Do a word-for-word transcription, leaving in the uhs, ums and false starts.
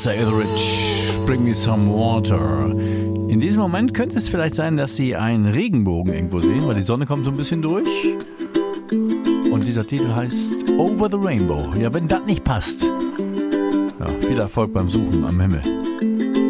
Vanessa Etheridge, Bring Me Some Water. In diesem Moment könnte es vielleicht sein, dass Sie einen Regenbogen irgendwo sehen, weil die Sonne kommt so ein bisschen durch. Und dieser Titel heißt Over the Rainbow. Ja, wenn das nicht passt. Ja, viel Erfolg beim Suchen am Himmel.